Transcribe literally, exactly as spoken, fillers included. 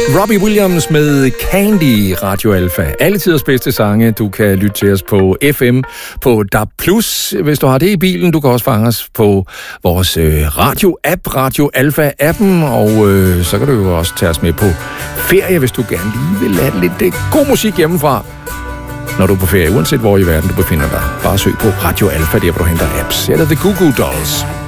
Robbie Williams med Candy, Radio Alpha. Alle tiders bedste sange. Du kan lytte til os på F M, på D A B plus, hvis du har det i bilen. Du kan også fange os på vores øh, radio-app, Radio Alpha-appen, og øh, så kan du jo også tage os med på ferie, hvis du gerne lige vil have lidt øh, god musik hjemmefra, når du er på ferie, uanset hvor i verden du befinder dig. Bare søg på Radio Alpha, der hvor du henter apps. Eller The Goo Goo Dolls.